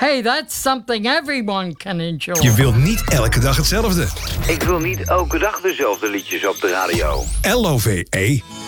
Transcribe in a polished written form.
Hey, that's something everyone can enjoy. Je wilt niet elke dag hetzelfde. Ik wil niet elke dag dezelfde liedjes op de radio. LOVE